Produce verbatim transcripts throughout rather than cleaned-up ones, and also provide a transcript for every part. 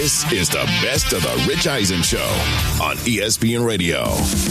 This is the best of the Rich Eisen Show on E S P N Radio.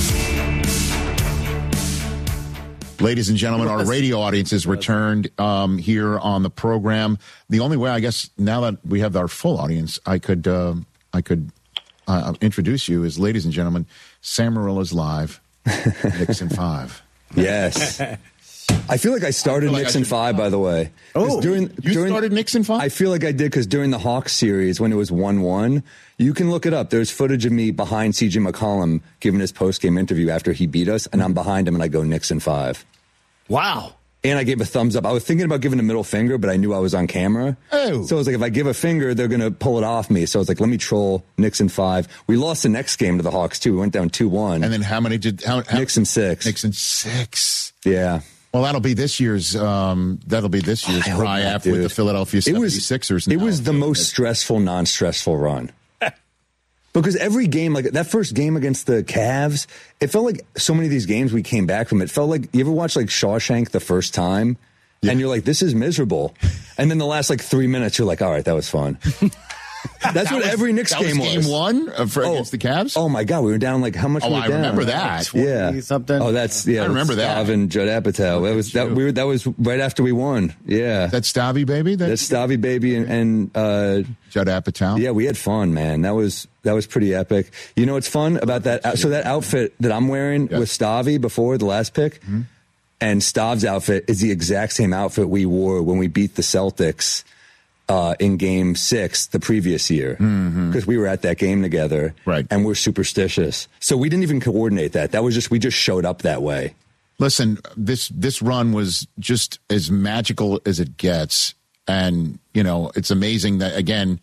Ladies and gentlemen, our radio audience has returned um, here on the program. The only way, I guess, now that we have our full audience, I could uh, I could uh, introduce you as, ladies and gentlemen, Sam Marilla's live, Nixon five. Yes. I feel like I started I like Nixon I five, by the way. Oh, during, you during, started Nixon five? I feel like I did because during the Hawks series, when it was one one, you can look it up. There's footage of me behind C J McCollum giving his post-game interview after he beat us, and I'm behind him, and I go Nixon five. Wow. And I gave a thumbs up. I was thinking about giving a middle finger, but I knew I was on camera. Oh. So I was like, if I give a finger, they're going to pull it off me. So I was like, let me troll Nixon five. We lost the next game to the Hawks, too. We went down two one. And then how many did... How, how, Nixon six. Nixon six. Yeah. Well, that'll be this year's. Um, that'll be this year's triumph with the Philadelphia seventy-sixers. It was, it was the most stressful, non-stressful run. Because every game, like that first game against the Cavs, it felt like so many of these games we came back from. It felt like, you ever watch like Shawshank the first time? Yeah. And you're like, this is miserable. And then the last like three minutes, you're like, all right, that was fun. That's that what was, every Knicks game was. Game one for, oh, against the Cavs? Oh, my God. We were down like, how much oh, were we I down? remember that. Yeah. Something. Oh, that's, yeah. I remember that. Stav and Judd Apatow. That was, that, we were, that was right after we won. Yeah. That's Stavy Baby? That, that's Stavy Baby and, and uh, Judd Apatow? Yeah, we had fun, man. That was, that was pretty epic. You know what's fun about that? So that outfit that I'm wearing yeah. with Stavy before the last pick, mm-hmm. and Stav's outfit is the exact same outfit we wore when we beat the Celtics uh, in game six the previous year. Because mm-hmm. we were at that game together. Right. And we're superstitious. So we didn't even coordinate that. That was just, we just showed up that way. Listen, this, this run was just as magical as it gets. And, you know, it's amazing that, again,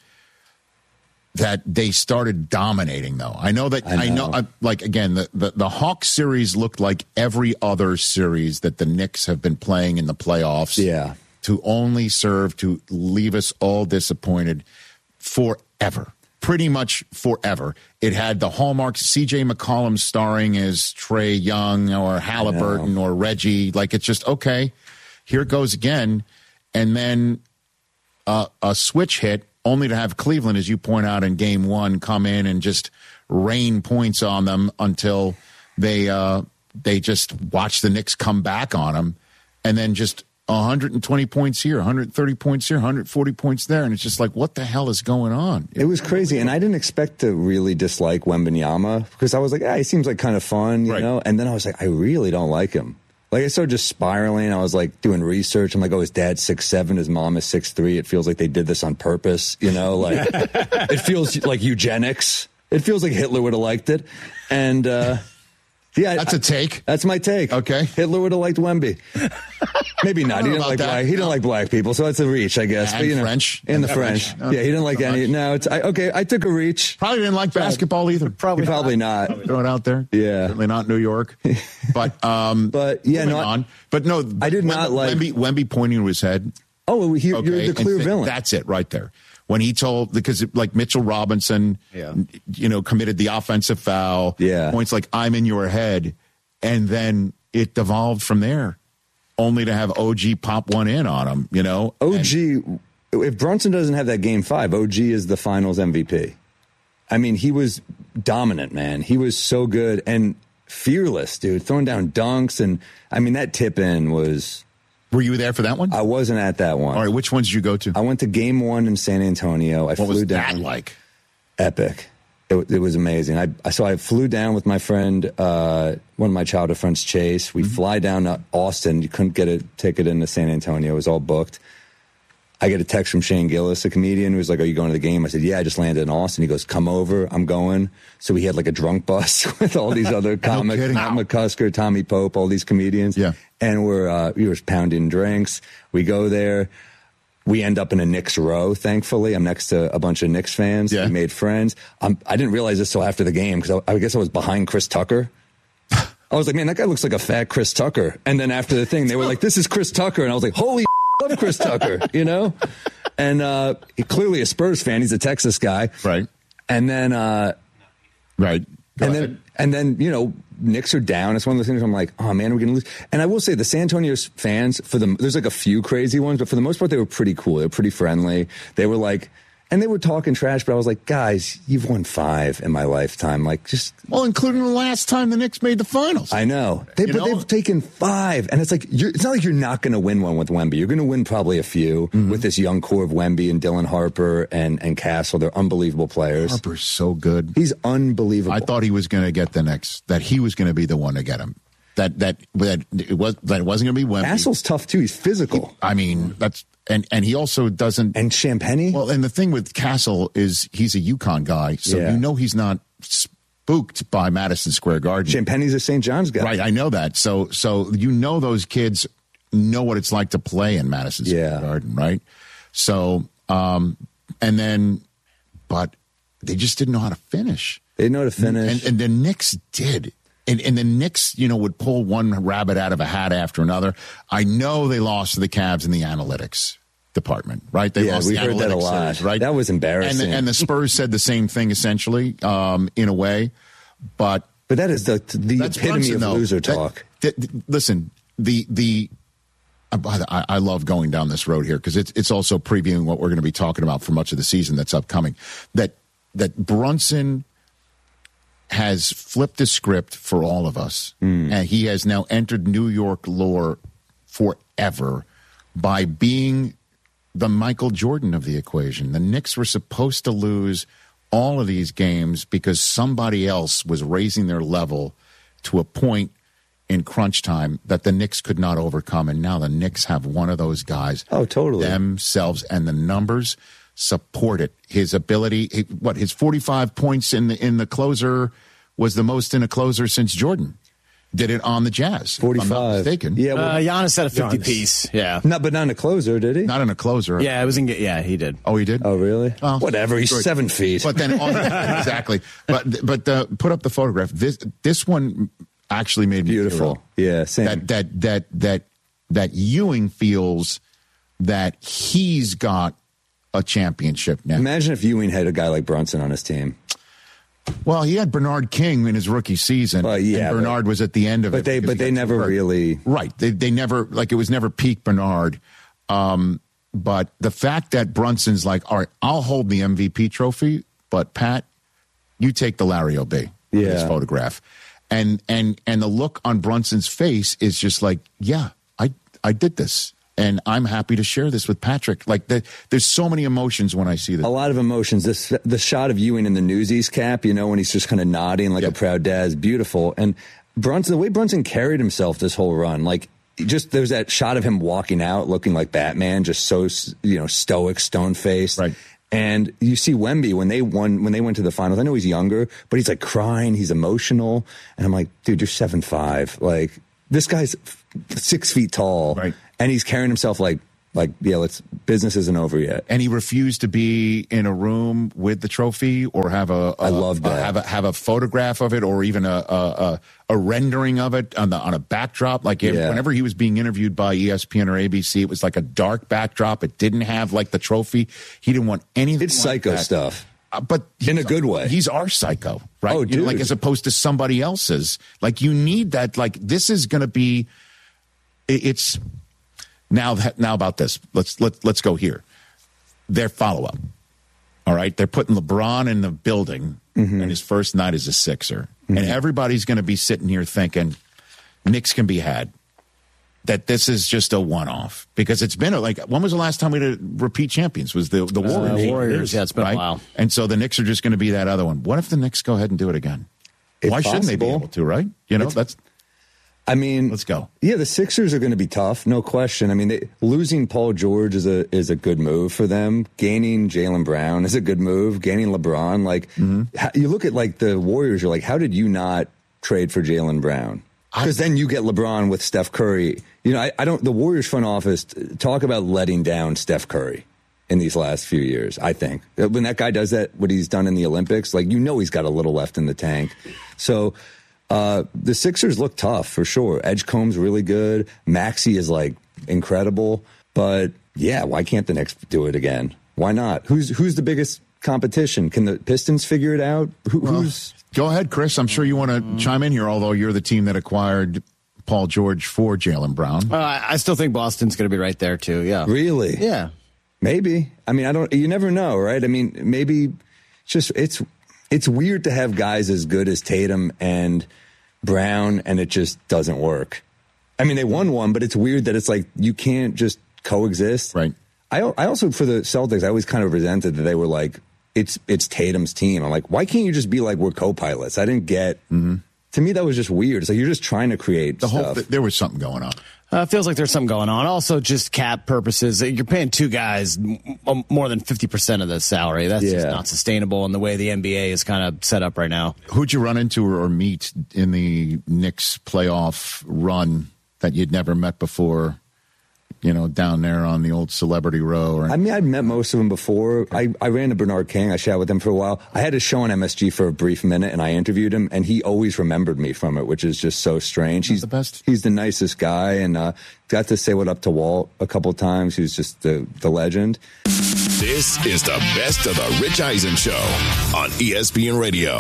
that they started dominating, though. I know that, I know, I know uh, like, again, the, the, the Hawks series looked like every other series that the Knicks have been playing in the playoffs. Yeah. To only serve to leave us all disappointed forever. Pretty much forever. It had the hallmarks, C J McCollum starring as Trae Young or Halliburton or Reggie. Like, it's just, okay, here it goes again. And then uh, a switch hit, only to have Cleveland, as you point out in game one, come in and just rain points on them until they uh, they just watch the Knicks come back on them, and then just one hundred twenty points here, one hundred thirty points here, one hundred forty points there, and it's just like, what the hell is going on? It was crazy, and I didn't expect to really dislike Wembanyama because I was like, yeah, he seems like kind of fun, you right. know? And then I was like, I really don't like him. Like, I started just spiraling. I was, like, doing research. I'm like, oh, his dad's six seven, his mom is six three. It feels like they did this on purpose, you know? Like, it feels like eugenics. It feels like Hitler would have liked it. And, uh, yeah. That's I, a take? That's my take. Okay. Hitler would have liked Wemby. Maybe not. He didn't like black. He didn't like black people, so that's a reach, I guess. And but, you know, French. And the French. French. Oh, yeah, he didn't like any. Much. No, it's I, okay. I took a reach. Probably didn't like basketball either. Probably, probably not. not. Throw it out there. Yeah, certainly not New York. But um, but yeah, no. On. But no, I did not Wemby, like Wemby, Wemby pointing to his head. Oh, he, okay, you're the clear th- villain. That's it, right there. When he told, because it, like Mitchell Robinson, yeah. you know, committed the offensive foul. Yeah, points like I'm in your head, and then it devolved from there. Only to have O G pop one in on him, you know? O G, and, if Brunson doesn't have that game five, O G is the finals M V P. I mean, he was dominant, man. He was so good and fearless, dude, throwing down dunks. And, I mean, that tip-in was... Were you there for that one? I wasn't at that one. All right, which ones did you go to? I went to game one in San Antonio. I what flew was down. that like? Epic. It, it was amazing. I so I flew down with my friend, uh, one of my childhood friends, Chase. We mm-hmm. fly down to Austin. You couldn't get a ticket into San Antonio. It was all booked. I get a text from Shane Gillis, a comedian, who was like, "Are you going to the game?" I said, "Yeah, I just landed in Austin." He goes, "Come over. I'm going." So we had like a drunk bus with all these other comics, no Matt McCusker, Tommy Pope, all these comedians. Yeah. And we're uh, we were pounding drinks. We go there. We end up in a Knicks row, thankfully. I'm next to a bunch of Knicks fans. Yeah. We made friends. Um, I didn't realize this till after the game because I, I guess I was behind Chris Tucker. I was like, man, that guy looks like a fat Chris Tucker. And then after the thing, they were like, this is Chris Tucker. And I was like, holy I love Chris Tucker, you know? And uh, he, clearly a Spurs fan. He's a Texas guy. Right. And then... Uh, right. Go and ahead. then, and then, you know, Knicks are down. It's one of those things where I'm like, oh, man, we're going to lose. And I will say the San Antonio fans, for the, there's like a few crazy ones, but for the most part, they were pretty cool. They were pretty friendly. They were like, And they were talking trash, but I was like, guys, you've won five in my lifetime. Like, just. Well, including the last time the Knicks made the finals. I know. They, but know? They've taken five. And it's like, you're, it's not like you're not going to win one with Wemby. You're going to win probably a few mm-hmm. with this young core of Wemby and Dylan Harper and, and Castle. They're unbelievable players. Harper's so good. He's unbelievable. I thought he was going to get the next, that he was going to be the one to get him. That, that, that it was, that it wasn't going to be Wemby. Castle's tough too. He's physical. He, I mean, that's, and, and he also doesn't. And Champagny? Well, and the thing with Castle is he's a UConn guy, so yeah. you know he's not spooked by Madison Square Garden. Champagny's a Saint John's guy. Right, I know that. So, so you know those kids know what it's like to play in Madison Square yeah. Garden, right? So, um, and then, but they just didn't know how to finish. They didn't know how to finish. And, and the Knicks did. And, and the Knicks, you know, would pull one rabbit out of a hat after another. I know they lost to the Cavs in the analytics department, right? They yeah, lost we the heard that a analytics lot. series, right? That was embarrassing. And the, and the Spurs said the same thing, essentially, um, in a way. But but that is the the epitome Brunson, of though. loser That, talk. That, that, listen, the the I, I love going down this road here because it's it's also previewing what we're going to be talking about for much of the season that's upcoming. That that Brunson has flipped the script for all of us, mm. and he has now entered New York lore forever by being the Michael Jordan of the equation. The Knicks were supposed to lose all of these games because somebody else was raising their level to a point in crunch time that the Knicks could not overcome, and now the Knicks have one of those guys. Oh, totally. Themselves, and the numbers support it. His ability, what his forty-five points in the in the closer was the most in a closer since Jordan did it on the Jazz. forty-five. If I'm not mistaken. Yeah, well, uh, Giannis had a fifty Giannis. piece. Yeah, not but not in a closer, did he? Not in a closer. Yeah, it was in. Yeah, he did. Oh, he did. Oh, really? Oh, whatever. He's good. seven feet. But then on, exactly. But but uh, put up the photograph. This this one actually made me beautiful. Feel yeah, same. That that that that that Ewing feels that he's got a championship now. Imagine if Ewing had a guy like Brunson on his team. Well, he had Bernard King in his rookie season. Uh, yeah, and Bernard but, was at the end of but it. They, but they never really. Right. They they never, like, it was never peak Bernard. Um, but the fact that Brunson's like, all right, I'll hold the M V P trophy, but Pat, you take the Larry O'B. Yeah. This photograph. And, and, and the look on Brunson's face is just like, yeah, I, I did this. And I'm happy to share this with Patrick. Like, the, there's so many emotions when I see this. A lot of emotions. This the shot of Ewing in the Newsies cap, you know, when he's just kind of nodding like yep. a proud dad, is beautiful. And Brunson, the way Brunson carried himself this whole run, like, just there's that shot of him walking out looking like Batman, just so, you know, stoic, stone faced. Right. And you see Wemby when they won, when they went to the finals. I know he's younger, but he's like crying, he's emotional, and I'm like, dude, you're seven five. Like, this guy's six feet tall. Right. And he's carrying himself like, like, yeah, let's, business isn't over yet. And he refused to be in a room with the trophy or have a, a I love that. A, have a have a photograph of it or even a a, a, a rendering of it on the on a backdrop. Like if, yeah. whenever he was being interviewed by E S P N or A B C, it was like a dark backdrop. It didn't have like the trophy. He didn't want anything. It's like psycho that. stuff. Uh, but in a good way. He's our psycho, right? Oh, you dude. know, like as opposed to somebody else's. Like you need that. Like this is going to be. It, it's. Now, now about this. Let's let let's go here. Their follow up. All right, they're putting LeBron in the building, mm-hmm. and his first night as a Sixer, mm-hmm. and everybody's going to be sitting here thinking, Knicks can be had. That this is just a one off because it's been a, like when was the last time we had a repeat champions? Was the the Warriors? Uh, Warriors, yeah, it's been right? a while. And so the Knicks are just going to be that other one. What if the Knicks go ahead and do it again? It's Why shouldn't possible. they be able to? Right? You know, it's, that's. I mean, let's go. Yeah, the Sixers are going to be tough, no question. I mean, they, losing Paul George is a is a good move for them. Gaining Jaylen Brown is a good move. Gaining LeBron, like mm-hmm. how, you look at like the Warriors, you're like, how did you not trade for Jaylen Brown? Because then you get LeBron with Steph Curry. You know, I, I don't. The Warriors front office talk about letting down Steph Curry in these last few years. I think when that guy does that, what he's done in the Olympics, like you know, he's got a little left in the tank. So. Uh, the Sixers look tough for sure. Edgecombe's really good. Maxey is like incredible. But yeah, why can't the Knicks do it again? Why not? Who's who's the biggest competition? Can the Pistons figure it out? Who, well, who's? Go ahead, Chris. I'm sure you want to chime in here. Although you're the team that acquired Paul George for Jaylen Brown. Uh, I still think Boston's going to be right there too. Yeah. Really? Yeah. Maybe. I mean, I don't, you never know, right? I mean, maybe it's just, it's, it's weird to have guys as good as Tatum and Brown, and it just doesn't work. I mean, they won one, but it's weird that it's like, you can't just coexist. Right. I, I also, for the Celtics, I always kind of resented that they were like, it's, it's Tatum's team. I'm like, why can't you just be like, we're co-pilots? I didn't get, mm-hmm. to me, that was just weird. It's like, you're just trying to create the stuff. whole, th- there was something going on. Uh, feels like there's something going on. Also, just cap purposes. You're paying two guys m- more than fifty percent of the salary. That's yeah. just not sustainable in the way the N B A is kind of set up right now. Who'd you run into or meet in the Knicks playoff run that you'd never met before, you know, down there on the old Celebrity Row? Or... I mean, I'd met most of them before. I, I ran to Bernard King. I chatted with him for a while. I had a show on M S G for a brief minute, and I interviewed him, and he always remembered me from it, which is just so strange. He's He's the best. He's the nicest guy, and uh, got to say what up to Walt a couple times. He's just the, the legend. This is the best of the Rich Eisen Show on E S P N Radio.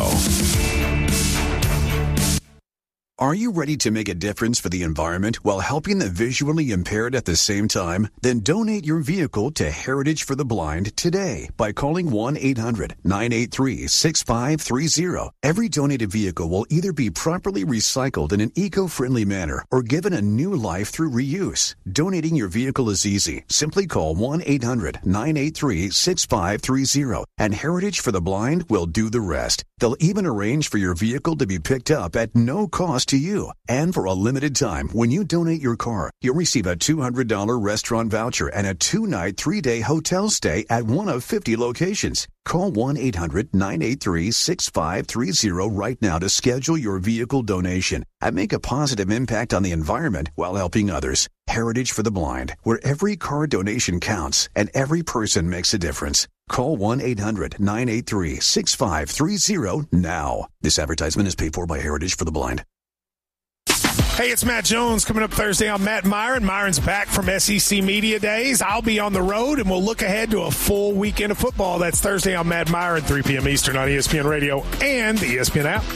Are you ready to make a difference for the environment while helping the visually impaired at the same time? Then donate your vehicle to Heritage for the Blind today by calling one eight hundred nine eight three six five three zero. Every donated vehicle will either be properly recycled in an eco-friendly manner or given a new life through reuse. Donating your vehicle is easy. Simply call one eight hundred nine eight three six five three zero and Heritage for the Blind will do the rest. They'll even arrange for your vehicle to be picked up at no cost to you. And for a limited time, when you donate your car, you'll receive a two hundred dollars restaurant voucher and a two-night, three-day hotel stay at one of fifty locations. Call one eight hundred nine eight three six five three zero right now to schedule your vehicle donation and make a positive impact on the environment while helping others. Heritage for the Blind, where every car donation counts and every person makes a difference. Call one eight hundred nine eight three six five three zero now. This advertisement is paid for by Heritage for the Blind. Hey, it's Matt Jones coming up Thursday on Matt Myron. Myron's back from S E C Media Days. I'll be on the road, and we'll look ahead to a full weekend of football. That's Thursday on Matt Myron, three p.m. Eastern on E S P N Radio and the E S P N app.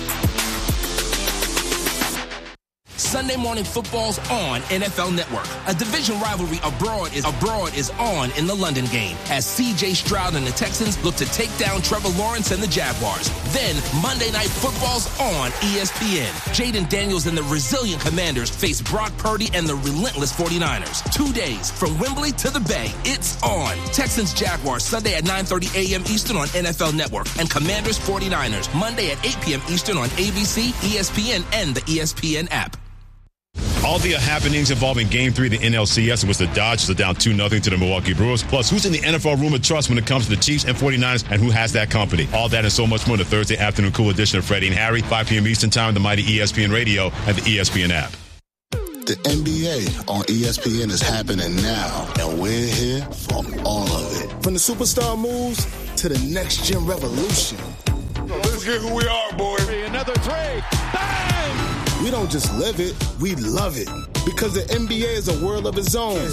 Sunday Morning Football's on N F L Network. A division rivalry abroad is abroad is on in the London game as C J Stroud and the Texans look to take down Trevor Lawrence and the Jaguars. Then Monday Night Football's on E S P N. Jaden Daniels and the resilient Commanders face Brock Purdy and the relentless forty-niners. Two days from Wembley to the Bay. It's on. Texans Jaguars Sunday at nine thirty a.m. Eastern on N F L Network and Commanders forty-niners Monday at eight p.m. Eastern on A B C, E S P N, and the E S P N app. All the happenings involving Game three of the N L C S was the Dodgers are down two nothing to the Milwaukee Brewers. Plus, who's in the N F L room of trust when it comes to the Chiefs and forty-niners, and who has that company? All that and so much more in the Thursday afternoon cool edition of Freddie and Harry, five p.m. Eastern Time, the mighty E S P N Radio and the E S P N app. The N B A on E S P N is happening now, and we're here for all of it. From the superstar moves to the next-gen revolution. Let's get who we are, boy. Another three. Bang! We don't just live it, we love it. Because the N B A is a world of its own.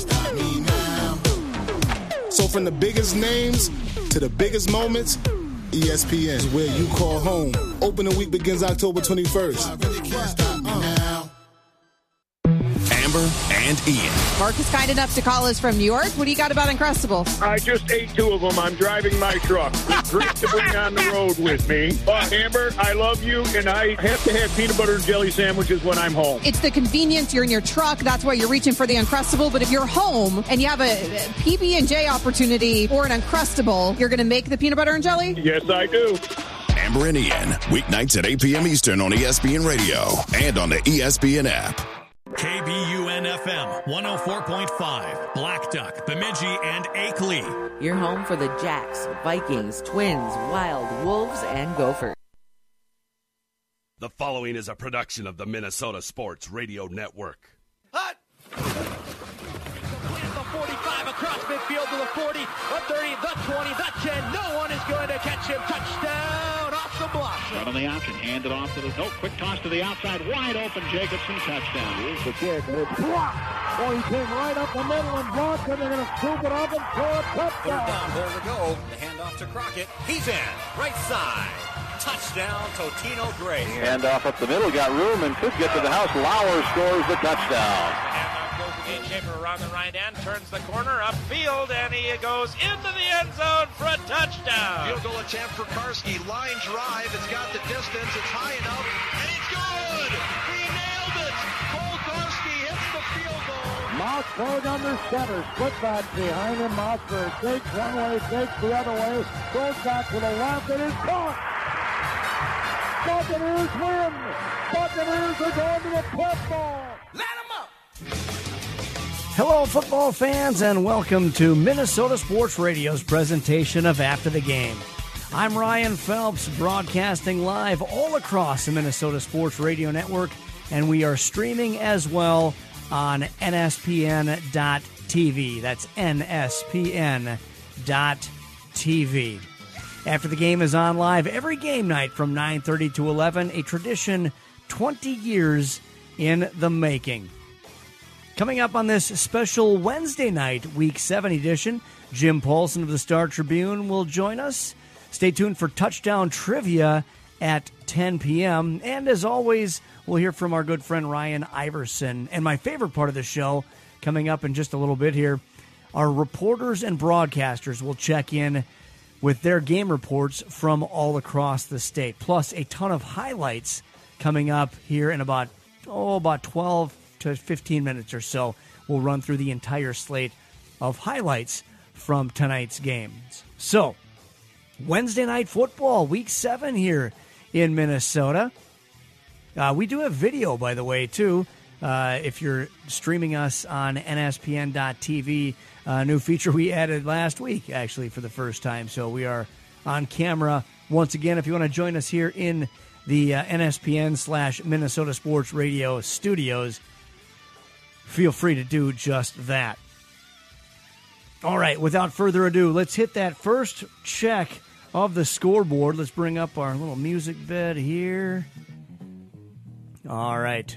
So from the biggest names to the biggest moments, E S P N is where you call home. Opening week begins October twenty-first. Amber and Ian. Mark is kind enough to call us from New York. What do you got about Uncrustables? I just ate two of them. I'm driving my truck. Great to bring on the road with me. But Amber, I love you, and I have to have peanut butter and jelly sandwiches when I'm home. It's the convenience. You're in your truck. That's why you're reaching for the Uncrustable. But if you're home and you have a P B and J opportunity or an Uncrustable, you're going to make the peanut butter and jelly? Yes, I do. Amber and Ian, weeknights at eight p.m. Eastern on E S P N Radio and on the E S P N app. K B U N F M one oh four point five, Black Duck, Bemidji, and Akeley. Your home for the Jacks, Vikings, Twins, Wild, Wolves, and Gophers. The following is a production of the Minnesota Sports Radio Network. Hut! The forty-five across midfield to the forty, the thirty, the twenty, the ten. No one is going to catch him. Touchdown off the block. Right on the option. Hand it off to the... No, quick toss to the outside. Wide open. Jacobson. Touchdown. Here's the kick. And it's blocked. Oh, he came right up the middle and blocked, and they're going to scoop it up and throw a touchdown. Third down. There we go. The handoff to Crockett. He's in. Right side. Touchdown, Totino Gray. Hand off up the middle. Got room and could get to the house. Lauer scores the touchdown. Kane Schaefer around the right end, turns the corner, upfield, and he goes into the end zone for a touchdown. Field goal attempt for Karski. Line drive. It's got the distance. It's high enough. And it's good. He nailed it. Cole Karski hits the field goal. Mossberg under center. Split back behind him. Mossberg takes one way, takes the other way. Goes back to the left. It is caught. Buccaneers win. Buccaneers are going to the football. Let him up. Hello, football fans, and welcome to Minnesota Sports Radio's presentation of After the Game. I'm Ryan Phelps, broadcasting live all across the Minnesota Sports Radio Network, and we are streaming as well on N S P N dot T V. That's N S P N dot T V. After the Game is on live every game night from nine thirty to eleven, a tradition twenty years in the making. Coming up on this special Wednesday night, Week seven edition, Jim Paulson of the Star Tribune will join us. Stay tuned for Touchdown Trivia at ten p.m. And as always, we'll hear from our good friend Ryan Iverson. And my favorite part of the show, coming up in just a little bit here, our reporters and broadcasters will check in with their game reports from all across the state, plus a ton of highlights coming up here in about, oh, about twelve to fifteen minutes or so. We'll run through the entire slate of highlights from tonight's games. So, Wednesday Night Football, Week seven here in Minnesota. Uh, we do have video, by the way, too. Uh, if you're streaming us on N S P N dot T V, a new feature we added last week, actually, for the first time. So we are on camera once again. If you want to join us here in the uh, N S P N slash Minnesota Sports Radio studios, feel free to do just that. All right, without further ado, let's hit that first check of the scoreboard. Let's bring up our little music bed here. All right.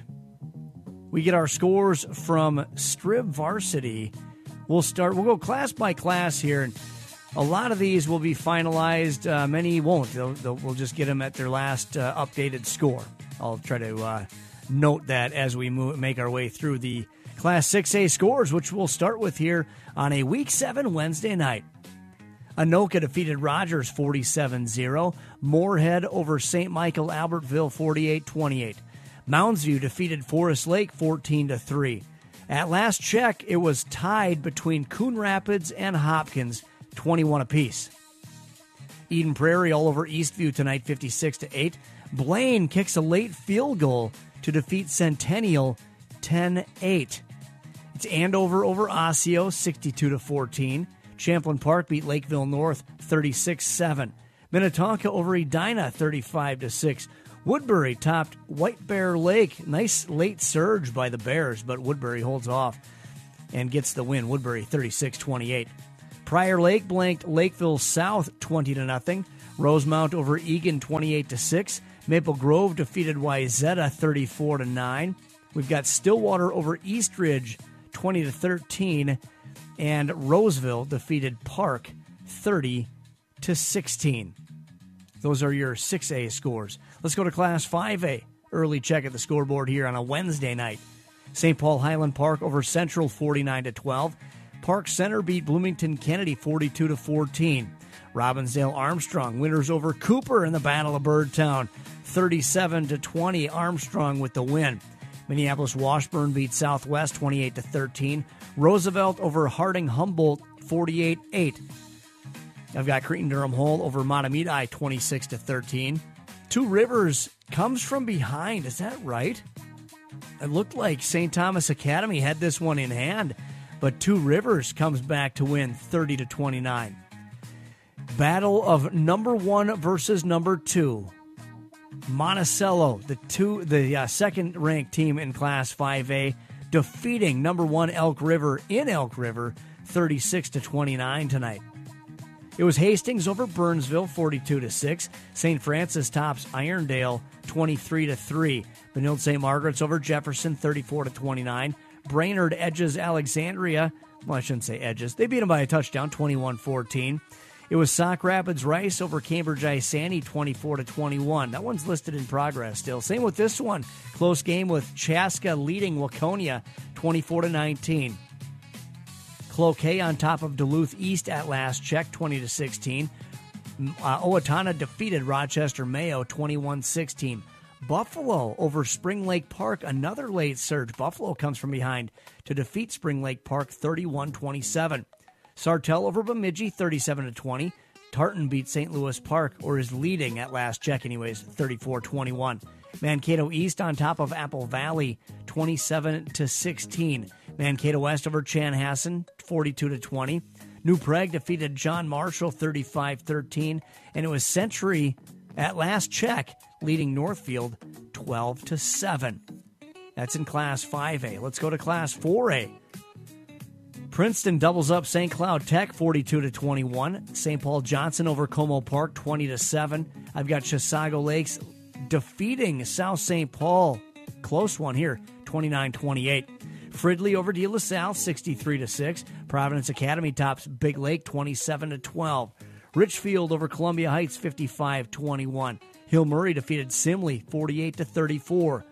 We get our scores from Strib Varsity. We'll start, we'll go class by class here. And a lot of these will be finalized. Uh, many won't. They'll, they'll, we'll just get them at their last uh, updated score. I'll try to uh, note that as we move, make our way through the Class six A scores, which we'll start with here on a Week seven Wednesday night. Anoka defeated Rogers forty-seven zero. Moorhead over Saint Michael Albertville forty-eight twenty-eight. Mounds View defeated Forest Lake fourteen to three. At last check, it was tied between Coon Rapids and Hopkins, twenty-one apiece. Eden Prairie all over Eastview tonight, fifty-six to eight. Blaine kicks a late field goal to defeat Centennial, ten eight. It's Andover over Osseo, sixty-two to fourteen. Champlain Park beat Lakeville North, thirty-six seven. Minnetonka over Edina, thirty-five to six. Woodbury topped White Bear Lake. Nice late surge by the Bears, but Woodbury holds off and gets the win. Woodbury, thirty-six twenty-eight. Prior Lake blanked Lakeville South, twenty to nothing. Rosemount over Egan, twenty-eight to six. Maple Grove defeated Wayzata, thirty-four to nine. We've got Stillwater over Eastridge, twenty to thirteen, and Roseville defeated Park, thirty to sixteen. Those are your six A scores. Let's go to Class five A. Early check at the scoreboard here on a Wednesday night. Saint Paul Highland Park over Central, forty-nine to twelve. Park Center beat Bloomington Kennedy, forty-two to fourteen. Robbinsdale Armstrong winners over Cooper in the Battle of Birdtown, thirty-seven to twenty. Armstrong with the win. Minneapolis Washburn beat Southwest twenty-eight to thirteen. Roosevelt over Harding Humboldt forty-eight eight. I've got Cretin Durham Hall over Matamidi twenty-six to thirteen. Two Rivers comes from behind. Is that right? It looked like Saint Thomas Academy had this one in hand, but Two Rivers comes back to win thirty to twenty-nine. Battle of number one versus number two. Monticello, the two, the uh, second-ranked team in Class five A, defeating number one Elk River in Elk River, thirty-six to twenty-nine tonight. It was Hastings over Burnsville, forty-two to six. Saint Francis tops Irondale, twenty-three to three. Benilde Saint Margaret's over Jefferson, thirty-four to twenty-nine. Brainerd edges Alexandria. Well, I shouldn't say edges. They beat them by a touchdown, twenty-one fourteen. It It was Sauk Rapids Rice over Cambridge Isani, twenty-four to twenty-one. That one's listed in progress still. Same with this one. Close game with Chaska leading Waconia, twenty-four to nineteen. Cloquet on top of Duluth East at last check, twenty to sixteen. Uh, Owatonna defeated Rochester Mayo, twenty-one sixteen. Buffalo over Spring Lake Park, another late surge. Buffalo comes from behind to defeat Spring Lake Park, thirty-one twenty-seven. Sartell over Bemidji, thirty-seven to twenty. Tartan beat Saint Louis Park, or is leading at last check anyways, thirty-four twenty-one. Mankato East on top of Apple Valley, twenty-seven to sixteen. Mankato West over Chanhassen, forty-two to twenty. New Prague defeated John Marshall, thirty-five thirteen. And it was Century at last check, leading Northfield, twelve to seven. That's in Class five A. Let's go to Class four A. Princeton doubles up Saint Cloud Tech, forty-two to twenty-one. Saint Paul Johnson over Como Park, twenty to seven. I've got Chisago Lakes defeating South Saint Paul. Close one here, twenty-nine twenty-eight. Fridley over De La Salle, sixty-three to six. Providence Academy tops Big Lake, twenty-seven to twelve. Richfield over Columbia Heights, fifty-five twenty-one. Hill Murray defeated Simley, forty-eight to thirty-four.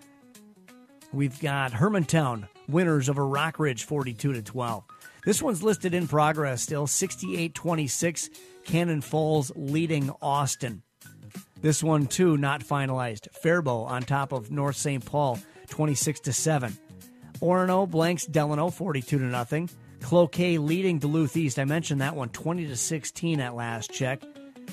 We've got Hermantown winners over Rockridge, forty-two to twelve. This one's listed in progress still, sixty-eight twenty-six. Cannon Falls leading Austin. This one, too, not finalized. Faribault on top of North Saint Paul, twenty-six to seven. Orono blanks Delano, forty-two to nothing. Cloquet leading Duluth East. I mentioned that one, twenty to sixteen at last check.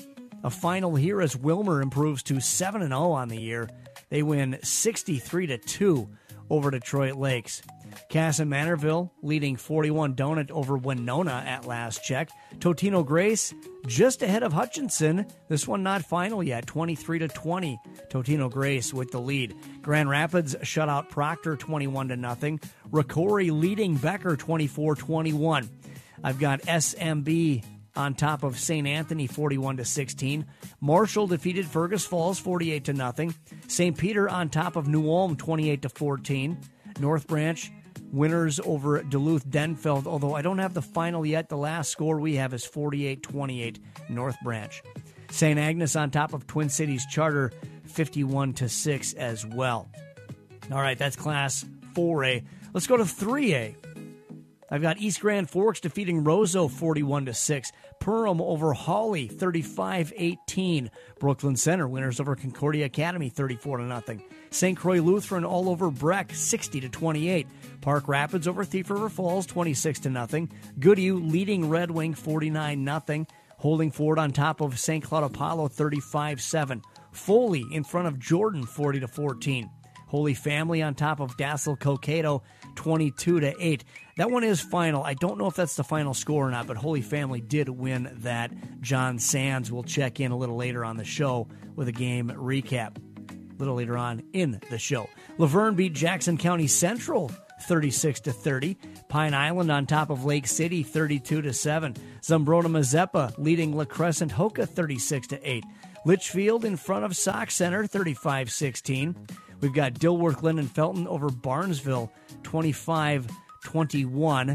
A final here as Wilmer improves to seven and oh on the year. They win sixty-three to two over Detroit Lakes. Cass and Manorville leading forty-one Donut over Winona at last check. Totino Grace just ahead of Hutchinson. This one not final yet, twenty-three to twenty. Totino Grace with the lead. Grand Rapids shut out Proctor twenty-one to nothing. Ricori leading Becker twenty-four twenty-one. I've got S M B on top of Saint Anthony forty-one to sixteen. Marshall defeated Fergus Falls forty-eight to nothing. Saint Peter on top of New Ulm twenty-eight to fourteen. North Branch winners over Duluth Denfeld, although I don't have the final yet. The last score we have is forty-eight twenty-eight North Branch. Saint Agnes on top of Twin Cities Charter fifty-one to six as well. All right, that's Class four A. Let's go to three A. I've got East Grand Forks defeating Roseau forty-one to six. Perham over Hawley thirty-five eighteen. Brooklyn Center winners over Concordia Academy thirty-four to nothing. Saint Croix Lutheran all over Breck sixty to twenty-eight. Park Rapids over Thief River Falls twenty-six to nothing. Goodhue leading Red Wing forty-nine nothing. Holding Ford on top of Saint Cloud Apollo thirty-five seven. Foley in front of Jordan forty to fourteen. Holy Family on top of Dassel Cokato twenty-two to eight. That one is final. I don't know if that's the final score or not, but Holy Family did win that. John Sands will check in a little later on the show with a game recap. A little later on in the show. Laverne beat Jackson County Central thirty-six to thirty. Pine Island on top of Lake City thirty-two to seven. Zumbrona Mazeppa leading La Crescent Hoka thirty-six to eight. Litchfield in front of Sauk Center thirty-five sixteen. We've got Dilworth, Glen, and Felton over Barnesville, twenty-five twenty-one.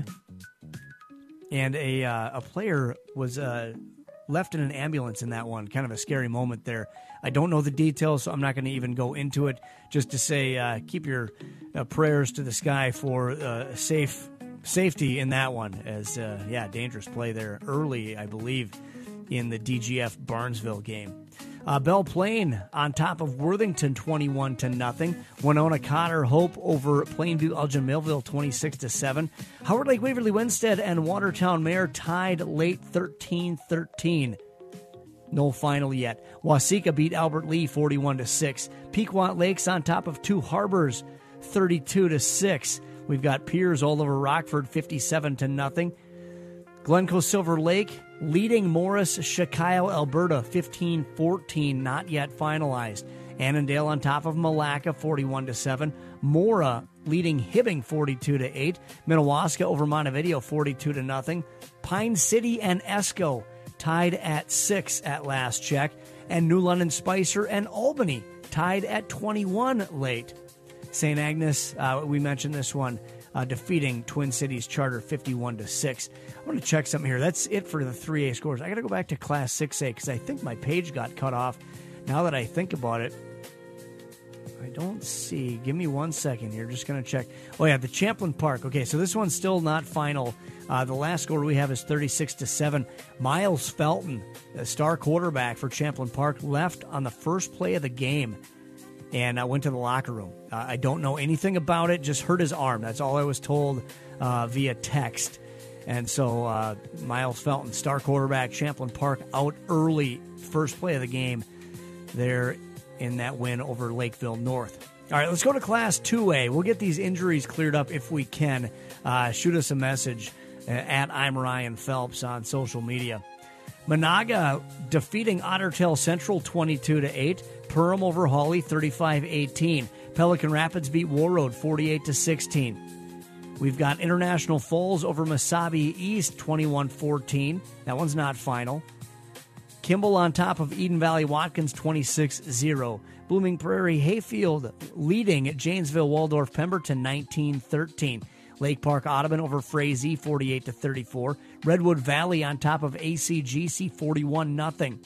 And a uh, a player was uh, left in an ambulance in that one. Kind of a scary moment there. I don't know the details, so I'm not going to even go into it. Just to say, uh, keep your uh, prayers to the sky for uh, safe safety in that one. As uh, yeah, dangerous play there early, I believe, in the D G F Barnesville game. Uh, Belle Plaine on top of Worthington twenty-one to nothing. Winona Cotter Hope over Plainview Elgin Millville twenty-six to seven. Howard Lake Waverly Winstead and Watertown Mare tied late thirteen thirteen. No final yet. Waseca beat Albert Lee forty-one to six. Pequot Lakes on top of Two Harbors thirty-two to six. We've got Piers all over Rockford fifty-seven to nothing. Glencoe Silver Lake leading Morris Chicago Alberta fifteen fourteen, not yet finalized. Annandale on top of Malacca forty-one to seven. Mora leading Hibbing forty-two to eight. Minnewaska over Montevideo forty-two to nothing. Pine City and Esco tied at six at last check. And New London Spicer and Albany tied at twenty-one late. Saint Agnes, uh, we mentioned this one. uh, defeating Twin Cities Charter fifty-one to six. I'm going to check something here. That's it for the three A scores. I got to go back to Class six A because I think my page got cut off. Now that I think about it, I don't see. Give me one second here. Just going to check. Oh, yeah, the Champlin Park. Okay, so this one's still not final. Uh, the last score we have is thirty-six to seven. Miles Felton, the star quarterback for Champlin Park, left on the first play of the game and uh, went to the locker room. Uh, I don't know anything about it, just hurt his arm. That's all I was told uh, via text. And so uh, Miles Felton, star quarterback, Champlin Park, out early, first play of the game there in that win over Lakeville North. All right, let's go to Class two A. We'll get these injuries cleared up if we can. Uh, shoot us a message at I'm Ryan Phelps on social media. Monaga defeating Otter Tail Central twenty-two to eight. Perham over Hawley thirty-five eighteen. Pelican Rapids beat Warroad forty-eight to sixteen. We've got International Falls over Mesabi East twenty-one fourteen. That one's not final. Kimball on top of Eden Valley Watkins twenty-six zero. Blooming Prairie Hayfield leading at Janesville Waldorf Pemberton nineteen thirteen. Lake Park Audubon over Frazee forty-eight to thirty-four. Redwood Valley on top of A C G C forty-one nothing.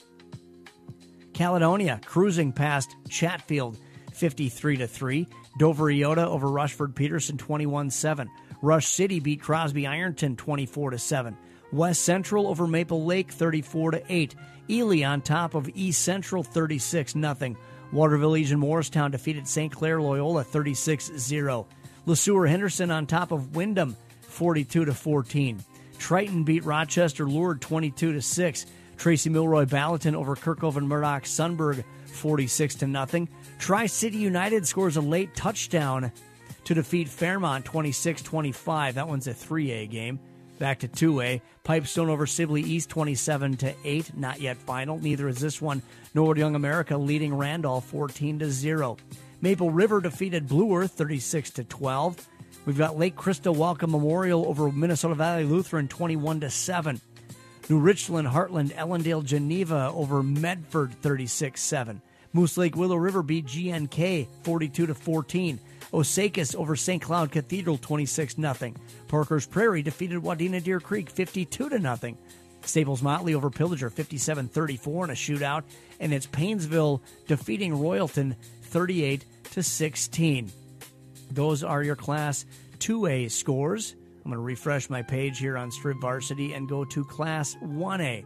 Caledonia cruising past Chatfield fifty-three to three. Dover Iota over Rushford Peterson twenty-one seven. Rush City beat Crosby Ironton twenty-four to seven. West Central over Maple Lake thirty-four to eight. Ely on top of East Central thirty-six nothing. Waterville Legion Morristown defeated Saint Clair Loyola thirty-six zero. LeSueur Henderson on top of Wyndham forty-two to fourteen. Triton beat Rochester Lourdes twenty-two to six. Tracy Milroy Ballatin over Kirkhoven Murdoch Sunberg forty-six to nothing. Tri-City United scores a late touchdown to defeat Fairmont twenty-six twenty-five. That one's a three A game. Back to two A. Pipestone over Sibley East twenty-seven to eight. Not yet final. Neither is this one. Norwood Young America leading Randolph fourteen to zero. Maple River defeated Blue Earth thirty-six to twelve. We've got Lake Crystal Welcome Memorial over Minnesota Valley Lutheran twenty-one to seven. New Richland Heartland Ellendale Geneva over Medford thirty-six seven. Moose Lake Willow River beat G N K forty-two to fourteen. Osakis over Saint Cloud Cathedral twenty-six nothing. Parker's Prairie defeated Wadena Deer Creek fifty-two to nothing. Staples Motley over Pillager fifty-seven thirty-four in a shootout. And it's Painesville defeating Royalton thirty-eight to sixteen. Those are your Class two A scores. I'm going to refresh my page here on Strip Varsity and go to Class one A.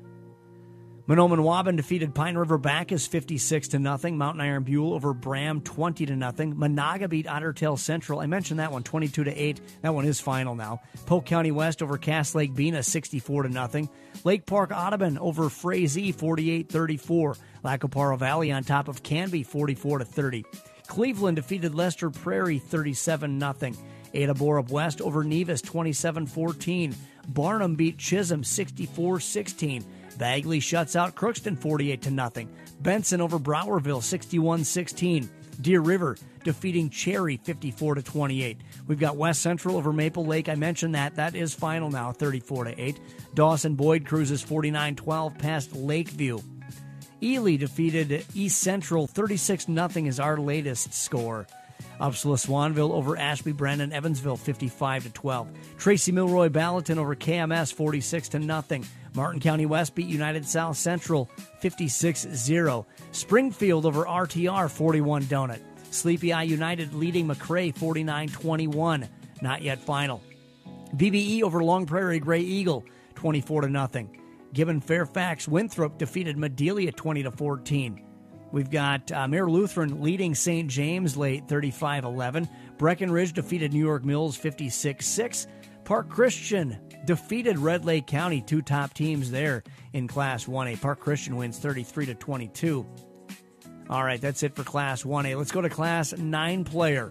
Monoman Waban defeated Pine River Bacchus fifty-six to nothing. Mountain Iron Buell over Bram twenty to nothing. Monaga beat Otter Tail Central. I mentioned that one twenty-two to eight. That one is final now. Polk County West over Cass Lake Bena sixty-four to nothing. Lake Park Audubon over Frazee forty-eight thirty-four. Lacoparo Valley on top of Canby forty-four to thirty. Cleveland defeated Lester Prairie thirty-seven nothing. Ada Borup West over Nevis twenty-seven fourteen. Barnum beat Chisholm sixty-four sixteen. Bagley shuts out Crookston forty-eight to nothing. Benson over Browerville sixty-one sixteen. Deer River defeating Cherry fifty-four to twenty-eight. We've got West Central over Maple Lake. I mentioned that. That is final now, thirty-four to eight. Dawson Boyd cruises forty-nine twelve past Lakeview. Ely defeated East Central thirty-six nothing is our latest score. Upsala Swanville over Ashby Brennan Evansville fifty-five to twelve. Tracy Milroy Ballatin over K M S forty-six to nothing. Martin County West beat United South Central fifty-six zero. Springfield over R T R forty-one donut. Sleepy Eye United leading McRae forty-nine twenty-one. Not yet final. B B E over Long Prairie Gray Eagle twenty-four to nothing. Gibbon Fairfax Winthrop defeated Madelia twenty to fourteen. We've got uh, Mare Lutheran leading Saint James late thirty-five eleven. Breckenridge defeated New York Mills fifty-six six. Park Christian defeated Red Lake County, two top teams there in Class one A. Park Christian wins thirty-three to twenty-two. All right, that's it for Class one A. Let's go to Class nine player.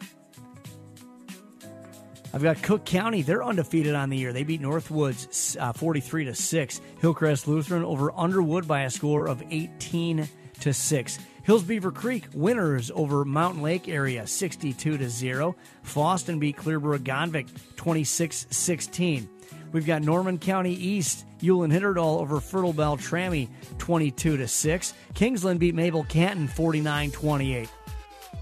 I've got Cook County. They're undefeated on the year. They beat Northwoods uh, forty-three to six. Hillcrest Lutheran over Underwood by a score of eighteen to six. Hills Beaver Creek winners over Mountain Lake area sixty-two to zero. Fawston beat Clearborough Gonvick twenty-six sixteen. We've got Norman County East, Hewlin Hitterdall over Fertile Beltrami twenty-two to six. Kingsland beat Mabel Canton forty-nine twenty-eight.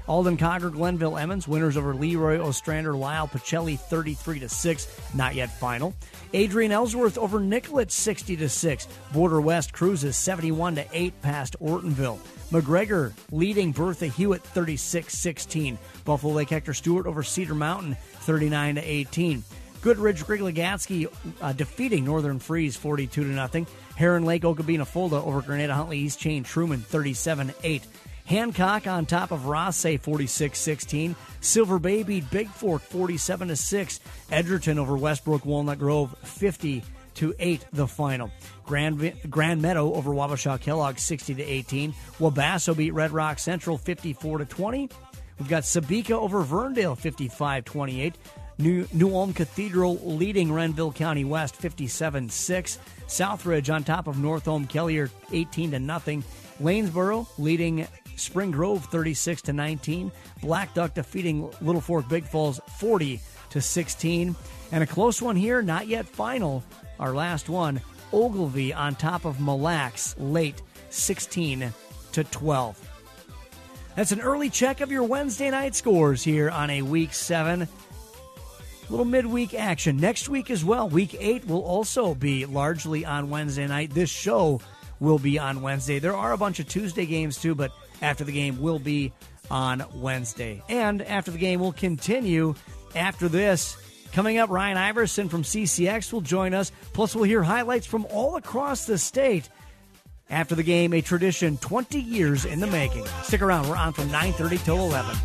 Alden Cogger, Glenville Emmons, winners over Leroy Ostrander, Lyle Pacelli, thirty-three to six, not yet final. Adrian Ellsworth over Nicollet, sixty to six. Border West cruises seventy-one to eight past Ortonville. McGregor leading Bertha Hewitt, thirty-six sixteen. Buffalo Lake Hector Stewart over Cedar Mountain, thirty-nine to eighteen. Goodridge Griglagatsky uh, defeating Northern Freeze, forty-two to nothing. Heron Lake Okabena Fulda over Grenada Huntley East Chain Truman, thirty-seven eight. Hancock on top of Rossay, forty-six sixteen. Silver Bay beat Big Fork, forty-seven to six. Edgerton over Westbrook Walnut Grove, fifty to eight, the final. Grand, Grand Meadow over Wabasha Kellogg, sixty to eighteen. Wabasso beat Red Rock Central, fifty-four to twenty. We've got Sabika over Verndale, fifty-five twenty-eight. New, New Ulm Cathedral leading Renville County West, fifty-seven six. Southridge on top of North Ulm Kellier, eighteen to nothing. Lanesboro leading Spring Grove, thirty-six to nineteen. Black Duck defeating Little Fork Big Falls, forty to sixteen. And a close one here, not yet final. Our last one, Ogilvy on top of Mille Lacs, late, sixteen to twelve. That's an early check of your Wednesday night scores here on a Week seven. Little midweek action. Next week as well, Week eight will also be largely on Wednesday night. This show will be on Wednesday. There are a bunch of Tuesday games too, but after the game will be on Wednesday. And after the game will continue after this. Coming up, Ryan Iverson from C C X will join us. Plus, we'll hear highlights from all across the state. After the game, a tradition twenty years in the making. Stick around. We're on from nine thirty till eleven.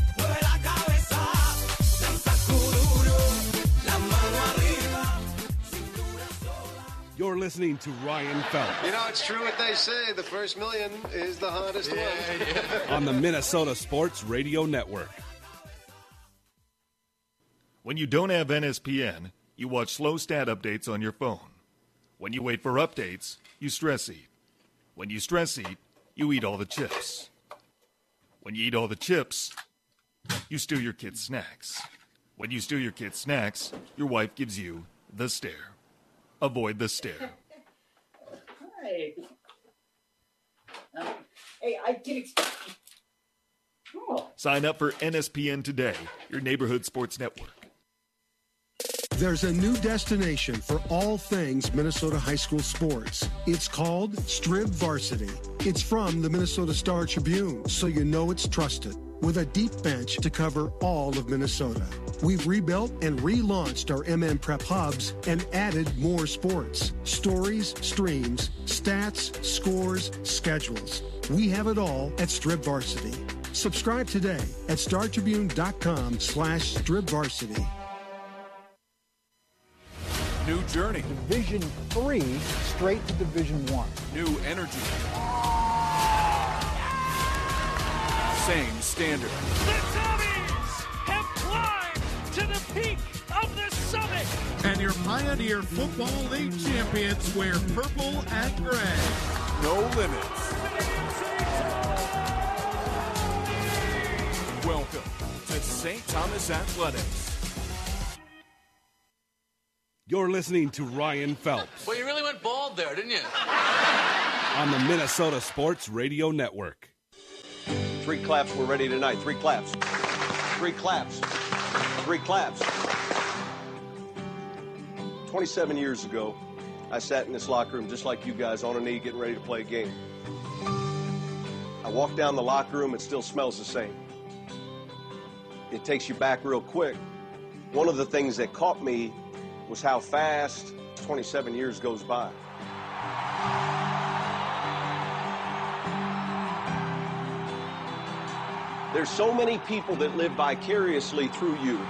You're listening to Ryan Phelps. You know, it's true what they say. The first million is the hardest yeah, one. Yeah. On the Minnesota Sports Radio Network. When you don't have N S P N, you watch slow stat updates on your phone. When you wait for updates, you stress eat. When you stress eat, you eat all the chips. When you eat all the chips, you steal your kids' snacks. When you steal your kids' snacks, your wife gives you the stare. Avoid the stare. Hi. Um, hey, I can expect. Oh. Sign up for N S P N today, your neighborhood sports network. There's a new destination for all things Minnesota high school sports. It's called Strib Varsity. It's from the Minnesota Star Tribune, so you know it's trusted. With a deep bench to cover all of Minnesota. We've rebuilt and relaunched our M M Prep hubs and added more sports. Stories, streams, stats, scores, schedules. We have it all at Strib Varsity. Subscribe today at startribune.com slash Strib Varsity. New journey. Division three straight to Division one. New energy. Same standard. The Tommies have climbed to the peak of the summit. And your Pioneer Football League champions wear purple and gray. No limits. Welcome to Saint Thomas Athletics. You're listening to Ryan Phelps. Well, you really went bald there, didn't you? On the Minnesota Sports Radio Network. Three claps, we're ready tonight. Three claps. Three claps. Three claps. twenty-seven years ago, I sat in this locker room just like you guys on a knee getting ready to play a game. I walked down the locker room, it still smells the same. It takes you back real quick. One of the things that caught me was how fast twenty-seven years goes by. There's so many people that live vicariously through you.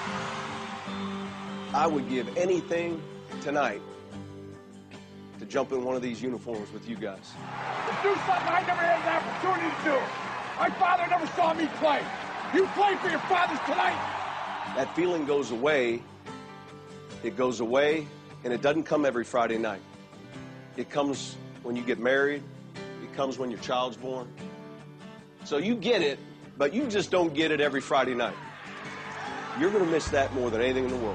I would give anything tonight to jump in one of these uniforms with you guys. To do something I never had an opportunity to do. My father never saw me play. You play for your fathers tonight. That feeling goes away. It goes away, and it doesn't come every Friday night. It comes when you get married. It comes when your child's born. So you get it, but you just don't get it every Friday night. You're going to miss that more than anything in the world.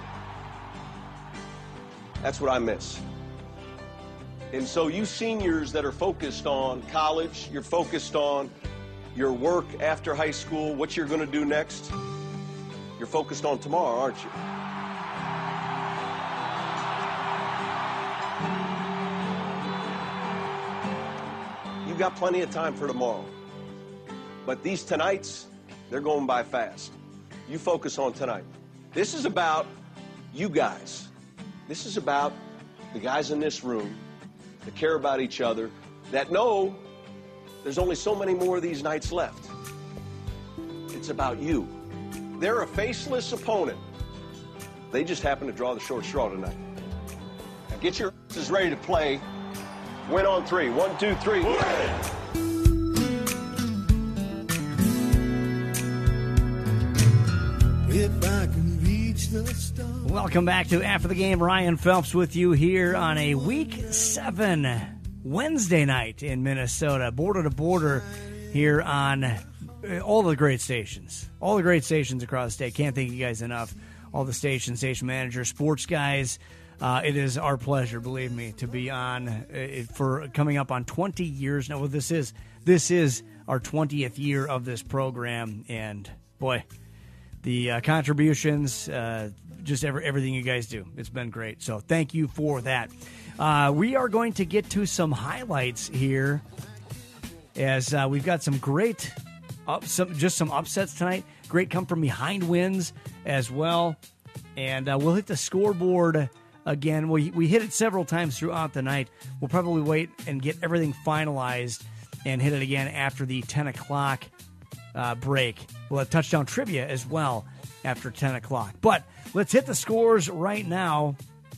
That's what I miss. And so you seniors that are focused on college, you're focused on your work after high school, what you're going to do next, you're focused on tomorrow, aren't you? You've got plenty of time for tomorrow. But these tonights, they're going by fast. You focus on tonight. This is about you guys. This is about the guys in this room that care about each other, that know there's only so many more of these nights left. It's about you. They're a faceless opponent. They just happen to draw the short straw tonight. Now get your asses ready to play. Win on three. One, two, three. Win! If I can reach the star. Welcome back to After the Game. Ryan Phelps with you here on a Week seven Wednesday night in Minnesota. Border to border here on all the great stations. All the great stations across the state. Can't thank you guys enough. All the station, station managers, sports guys. Uh, it is our pleasure, believe me, to be on uh, for coming up on twenty years now. Well, this is this is our twentieth year of this program, and boy, the uh, contributions, uh, just every, everything you guys do, it's been great. So thank you for that. Uh, we are going to get to some highlights here, as uh, we've got some great, up, some just some upsets tonight. Great come from behind wins as well, and uh, we'll hit the scoreboard. Again, we, we hit it several times throughout the night. We'll probably wait and get everything finalized and hit it again after the ten o'clock uh, break. We'll have touchdown trivia as well after ten o'clock. But let's hit the scores right now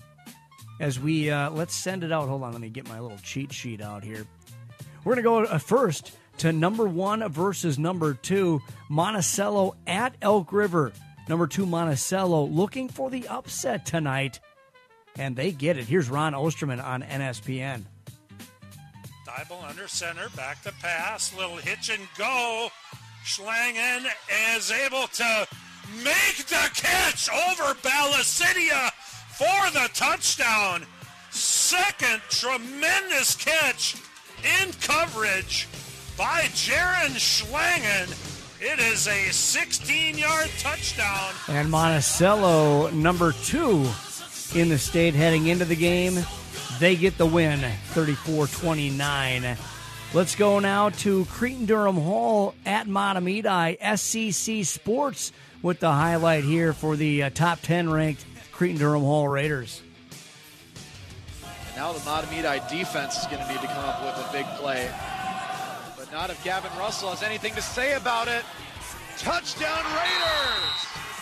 as we, uh, let's send it out. Hold on, let me get my little cheat sheet out here. We're going to go first to number one versus number two, Monticello at Elk River. Number two, Monticello, looking for the upset tonight. And they get it. Here's Ron Osterman on N S P N. Dybel under center, back to pass, little hitch and go. Schlangen is able to make the catch over Ballicidia for the touchdown. Second tremendous catch in coverage by Jaron Schlangen. It is a sixteen-yard touchdown. And Monticello, number two in the state heading into the game. They get the win, thirty-four twenty-nine. Let's go now to Cretin-Durham Hall at Mahtomedi. S C C Sports with the highlight here for the uh, top ten ranked Cretin-Durham Hall Raiders. And now the Mahtomedi defense is going to need to come up with a big play. But not if Gavin Russell has anything to say about it. Touchdown Raiders!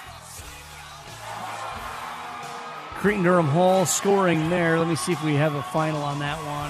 Cretin-Durham Hall scoring there. Let me see if we have a final on that one.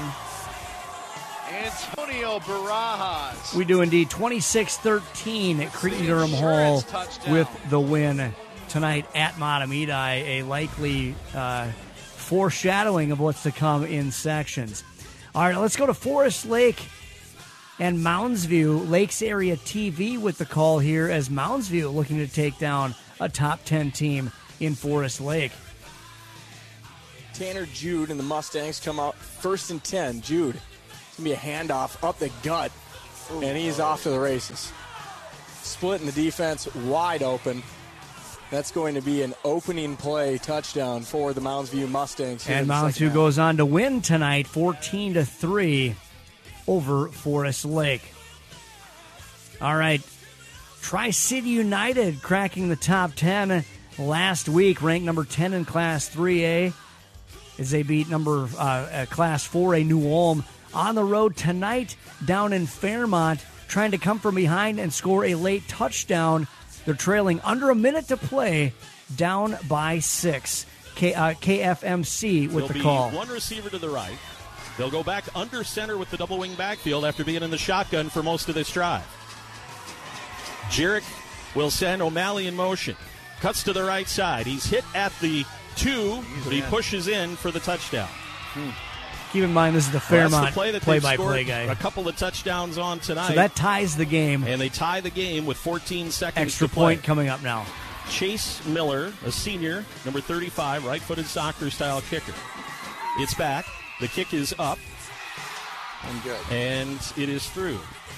Antonio Barajas. We do indeed. twenty-six thirteen at Cretin-Durham Hall with the win tonight at Mahtomedi. A likely uh, foreshadowing of what's to come in sections. All right, let's go to Forest Lake and Mounds View. Lakes Area T V with the call here as Mounds View looking to take down a top ten team in Forest Lake. Tanner Jude and the Mustangs come out first and ten. Jude, it's going to be a handoff up the gut, Ooh, and he's off to the races. Splitting the defense wide open. That's going to be an opening play touchdown for the Mounds View Mustangs. And Mounds View goes on to win tonight, fourteen to three over Forest Lake. All right, Tri-City United cracking the top ten last week, ranked number ten in Class three A. As they beat number uh, uh, Class four A New Ulm on the road tonight down in Fairmont, trying to come from behind and score a late touchdown. They're trailing under a minute to play, down by six. K, uh, K F M C with There'll the call. Be one receiver to the right. They'll go back under center with the double wing backfield after being in the shotgun for most of this drive. Jarek will send O'Malley in motion. Cuts to the right side. He's hit at the two, but he pushes in for the touchdown. Hmm. Keep in mind, this is the Fairmont well, that's the play that play-by-play guy. A couple of touchdowns on tonight. So that ties the game. And they tie the game with fourteen seconds Extra to play. point coming up now. Chase Miller, a senior, number thirty-five, right-footed soccer-style kicker. It's back. The kick is up. I'm good. And it is through.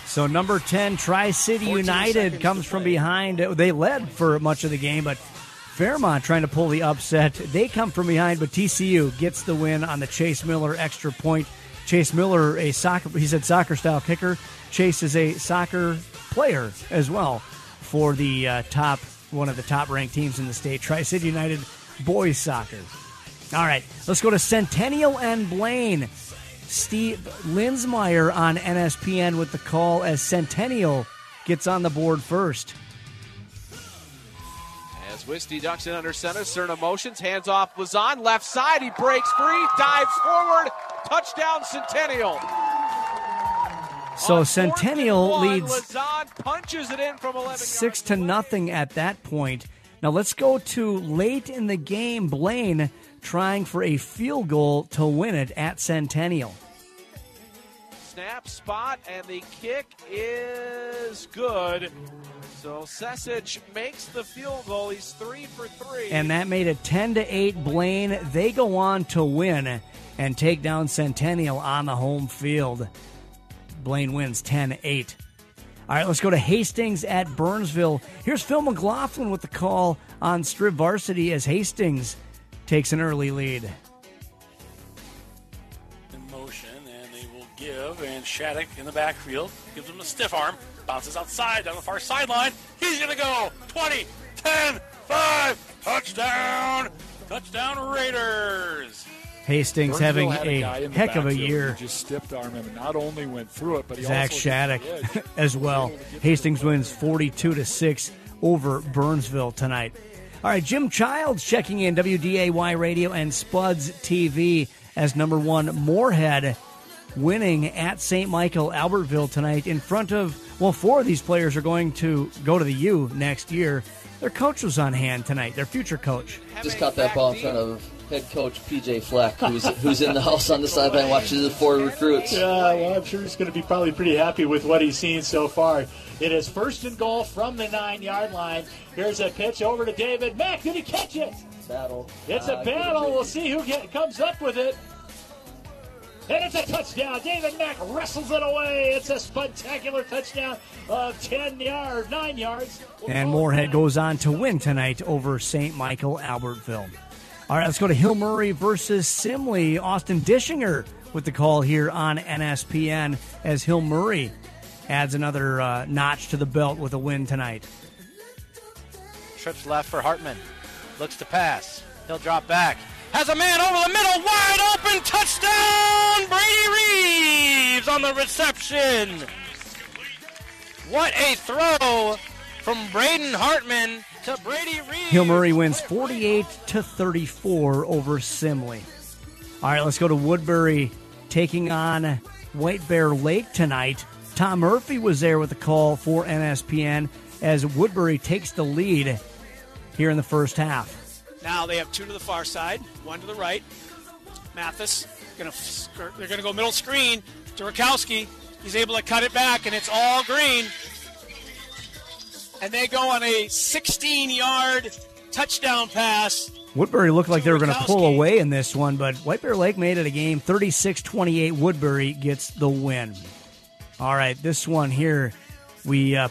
So number ten, Tri-City United comes from behind. They led for much of the game, but Fairmont trying to pull the upset. They come from behind, but T C U gets the win on the Chase Miller extra point. Chase Miller, a soccer, he said soccer-style kicker. Chase is a soccer player as well for the uh, top, one of the top-ranked teams in the state, Tri-City United boys soccer. All right, let's go to Centennial and Blaine. Steve Linsmeyer on N S P N with the call as Centennial gets on the board first. As Wisty ducks in under center, Cerna motions, hands off Lazan, left side, he breaks free, dives forward, touchdown Centennial. So Centennial one, leads Lazan punches it in from eleven six to nothing at that point. Now let's go to late in the game. Blaine trying for a field goal to win it at Centennial. Snap, spot, and the kick is good. So Sesich makes the field goal. He's three for three. And that made it ten to eight Blaine. They go on to win and take down Centennial on the home field. Blaine wins ten eight. All right, let's go to Hastings at Burnsville. Here's Phil McLaughlin with the call on Strib Varsity as Hastings takes an early lead. In motion, and they will give, and Shattuck in the backfield gives him a stiff arm, bounces outside down the far sideline. He's going to go twenty, ten, five, touchdown, touchdown Raiders. Hastings Burnsville having had a, a guy in the heck of a backfield year. who just stiffed arm him and not only went through it, but he Zach also Shattuck gets the edge. as well. Hastings wins forty-two to six over Burnsville tonight. All right, Jim Childs checking in, W D A Y Radio and Spuds T V as number one Moorhead winning at Saint Michael Albertville tonight in front of, well, four of these players are going to go to the U next year. Their coach was on hand tonight, their future coach. Just caught that ball in front of head coach P J Fleck, who's who's in the house on the sideline watching the four recruits. Yeah, well, I'm sure he's going to be probably pretty happy with what he's seen so far. It is first and goal from the nine-yard line. Here's a pitch over to David Mack. Did he catch it? Battle. It's a uh, battle. We'll see who get, comes up with it. And it's a touchdown. David Mack wrestles it away. It's a spectacular touchdown of ten yards, nine yards. And Moorhead goes on to win tonight over Saint Michael Albertville. All right, let's go to Hill Murray versus Simley. Austin Dishinger with the call here on N S P N as Hill Murray adds another uh, notch to the belt with a win tonight. Trips left for Hartman. Looks to pass. He'll drop back. Has a man over the middle. Wide open. Touchdown. Brady Reeves on the reception. What a throw from Braden Hartman to Brady Reeves. Hill Murray wins forty-eight to thirty-four over Simley. All right, let's go to Woodbury taking on White Bear Lake tonight. Tom Murphy was there with the call for N S P N as Woodbury takes the lead here in the first half. Now they have two to the far side, one to the right. Mathis, gonna skirt, they're going to go middle screen to Rakowski. He's able to cut it back, and it's all green. And they go on a sixteen-yard touchdown pass. Woodbury looked like they were going to pull away in this one, but White Bear Lake made it a game. thirty-six twenty-eight, Woodbury gets the win. All right, this one here, we uh,